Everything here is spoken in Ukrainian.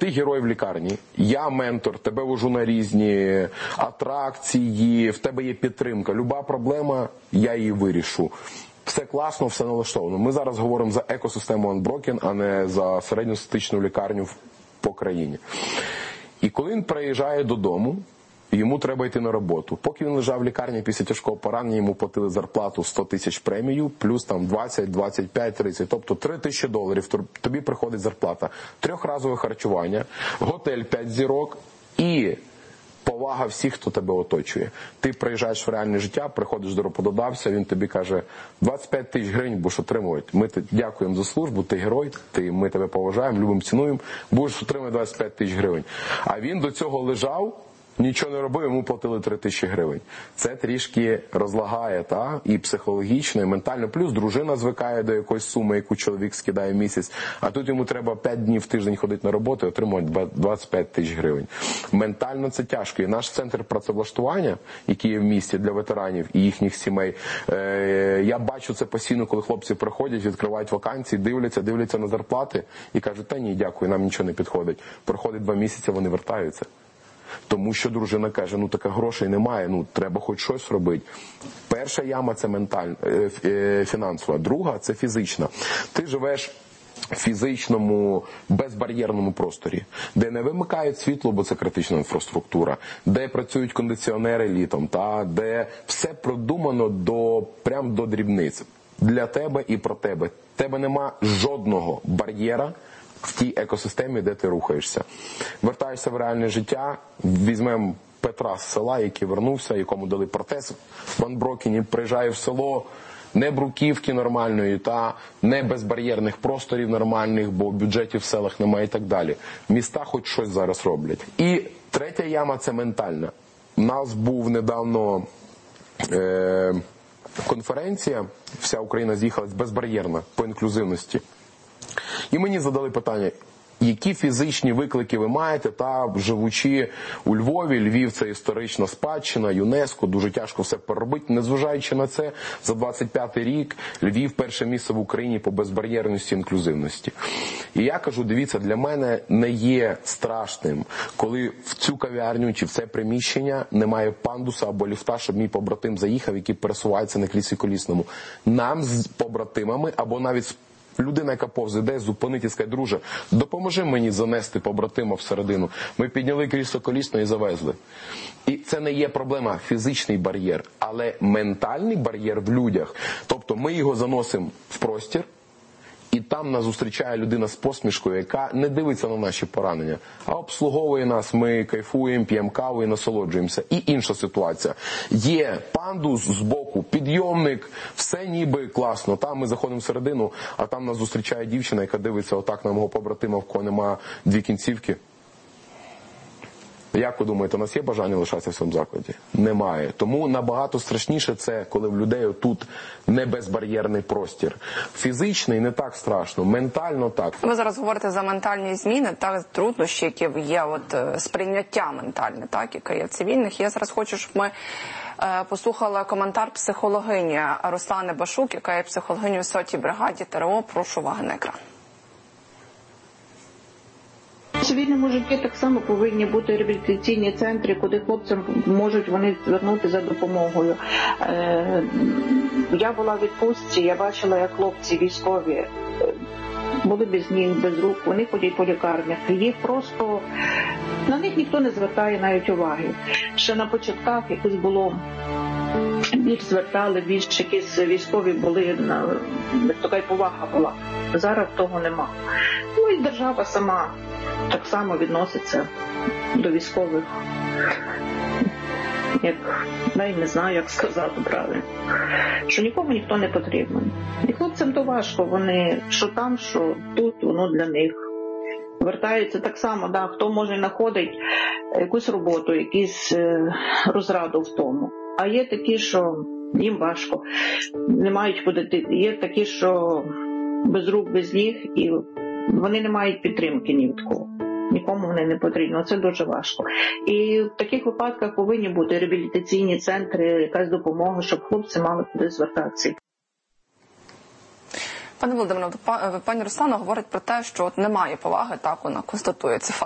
ти герой в лікарні, я ментор, тебе вожу на різні атракції, в тебе є підтримка. Люба проблема, я її вирішу. Все класно, все налаштовано. Ми зараз говоримо за екосистему Unbroken, а не за середньостатистичну лікарню по країні. І коли він приїжджає додому, йому треба йти на роботу. Поки він лежав в лікарні після тяжкого поранення, йому платили зарплату 100 тисяч премію, плюс там 20, 25, 30, тобто $3000 тобі приходить зарплата. 3-разове харчування, готель 5 зірок і повага всіх, хто тебе оточує. Ти приїжджаєш в реальне життя, приходиш до роботодавця, він тобі каже, 25 тисяч гривень будеш отримувати. Ми дякуємо за службу, ти герой, ми тебе поважаємо, любимо, цінуємо, будеш отримати 25 тисяч гривень. А він до цього лежав, нічого не робив, йому платили 3000 гривень. Це трішки розлагає, і психологічно, і ментально. Плюс дружина звикає до якоїсь суми, яку чоловік скидає в місяць, а тут йому треба 5 днів в тиждень ходити на роботу і отримувати 25 тисяч гривень. Ментально це тяжко. І наш центр працевлаштування, який є в місті для ветеранів і їхніх сімей, я бачу це постійно, коли хлопці приходять, відкривають вакансії, дивляться на зарплати і кажуть, та ні, дякую, нам нічого не підходить. Проходить 2 місяці, вони вертаються. Тому що дружина каже, така грошей немає, треба хоч щось робити. Перша яма – це фінансова, друга – це фізична. Ти живеш в фізичному, безбар'єрному просторі, де не вимикають світло, бо це критична інфраструктура, де працюють кондиціонери літом, де все продумано прямо до дрібниць. Для тебе і про тебе. Тебе нема жодного бар'єра в тій екосистемі, де ти рухаєшся. Вертаєшся в реальне життя, візьмемо Петра з села, який вернувся, якому дали протез в Unbroken, приїжджає в село, не бруківки нормальної, не безбар'єрних просторів нормальних, бо бюджетів в селах немає і так далі. Міста хоч щось зараз роблять. І третя яма – це ментальна. У нас був недавно конференція, вся Україна з'їхалась безбар'єрна по інклюзивності. І мені задали питання, які фізичні виклики ви маєте, живучи у Львові, Львів – це історична спадщина, ЮНЕСКО, дуже тяжко все переробити. Незважаючи на це, за 25-й рік Львів – перше місце в Україні по безбар'єрності і інклюзивності. І я кажу, дивіться, для мене не є страшним, коли в цю кав'ярню чи в це приміщення немає пандуса або ліфта, щоб мій побратим заїхав, який пересувається на кріслі колісному. Нам з побратимами або навіть людина, яка повз іде, зупинить і скаже, друже, допоможи мені занести побратима всередину. Ми підняли крісло колісно і завезли. І це не є проблема, фізичний бар'єр, але ментальний бар'єр в людях. Тобто ми його заносимо в простір, і там нас зустрічає людина з посмішкою, яка не дивиться на наші поранення, а обслуговує нас, ми кайфуємо, п'ємо каву і насолоджуємося. І інша ситуація. Є пандус збоку, підйомник, все ніби класно. Там ми заходимо всередину, а там нас зустрічає дівчина, яка дивиться отак на мого побратима, в кого нема 2 кінцівки. Як ви думаєте, у нас є бажання лишатися в цьому закладі? Немає. Тому набагато страшніше це, коли в людей тут не безбар'єрний простір. Фізичний не так страшно, ментально так. Ви зараз говорите за ментальні зміни та труднощі, які є сприйняття ментальне, яке є в цивільних. Я зараз хочу, щоб ми послухали коментар психологині Руслани Башук, яка є психологинею в 100-й бригаді ТРО. Прошу уваги на екран. В цивільному житті так само повинні бути реабілітаційні центри, куди хлопцям можуть вони звернути за допомогою. Я була в відпустці, я бачила, як хлопці військові були без ніг, без рук, вони ходять по лікарнях. Їх просто, на них ніхто не звертає навіть уваги. Ще на початках якось було, більш звертали, більш якісь військові були, така й повага була. Зараз того нема. Ну і держава сама так само відноситься до військових, як, навіть не знаю, як сказати правильно, що нікому ніхто не потрібен. І хлопцям то важко, вони що там, що тут, воно для них. Вертаються так само, хто може знаходить якусь роботу, якусь розраду в тому. А є такі, що їм важко, не мають куди. Є такі, що без рук, без ніг, і вони не мають підтримки ні від кого. Нікому вони не потрібно. Це дуже важко. І в таких випадках повинні бути реабілітаційні центри, якась допомога, щоб хлопці мали куди звертатися. Пане Володимире, пані Руслана говорить про те, що немає поваги, вона констатує це факт.